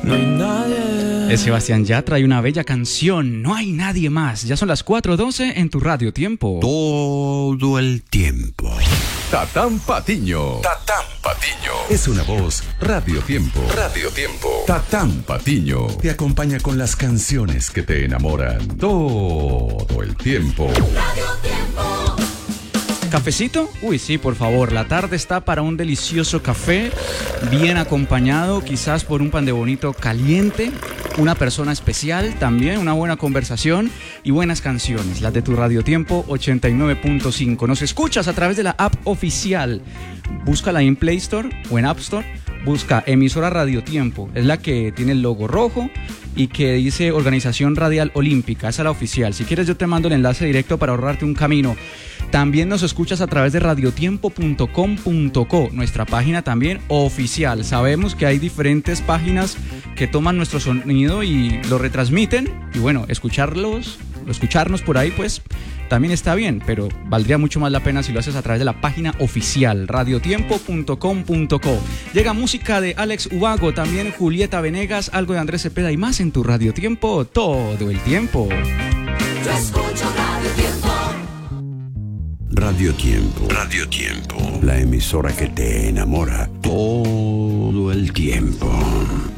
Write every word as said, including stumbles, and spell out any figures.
No hay nadie. Es Sebastián Yatra y una bella canción, No hay nadie más. Ya son las cuatro doce en tu Radio Tiempo. Todo el tiempo. Tatán Patiño. Tatán Patiño. Es una voz. Radio Tiempo. Radio Tiempo. Tatán Patiño. Te acompaña con las canciones que te enamoran. Todo el tiempo. Radio Tiempo. ¿Cafecito? Uy, sí, por favor. La tarde está para un delicioso café, bien acompañado, quizás por un pan de bonito caliente, una persona especial también, una buena conversación y buenas canciones. Las de tu Radio Tiempo ochenta y nueve punto cinco. Nos escuchas a través de la app oficial. Búscala en Play Store o en App Store. Busca emisora Radio Tiempo. Es la que tiene el logo rojo y que dice Organización Radial Olímpica. Esa es la oficial. Si quieres yo te mando el enlace directo para ahorrarte un camino. También nos escuchas a través de radiotiempo punto com punto co, nuestra página también oficial. Sabemos que hay diferentes páginas que toman nuestro sonido y lo retransmiten. Y bueno, escucharlos, escucharnos por ahí pues también está bien, pero valdría mucho más la pena si lo haces a través de la página oficial, radiotiempo punto com punto co. Llega música de Alex Ubago, también Julieta Venegas, algo de Andrés Cepeda y más en tu Radio Tiempo todo el tiempo. Yo escucho Radio Tiempo. Radio Tiempo. Radio Tiempo. La emisora que te enamora todo el tiempo.